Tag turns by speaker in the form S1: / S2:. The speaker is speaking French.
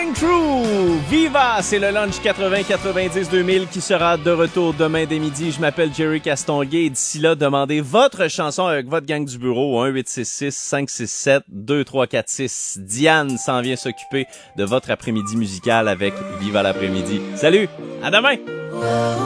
S1: Going Through! Viva! C'est le Lunch 80-90-2000 qui sera de retour demain dès midi. Je m'appelle Jerry Castonguay et d'ici là, demandez votre chanson avec votre gang du bureau au 1-866-567-2346. Diane s'en vient s'occuper de votre après-midi musical avec Viva l'après-midi. Salut! À demain!